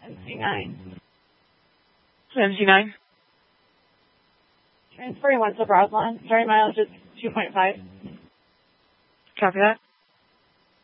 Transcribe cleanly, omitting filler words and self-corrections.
MC9. MC9. Transferring 1 Silver Roslyn. Starting mileage is 2.5. Copy that.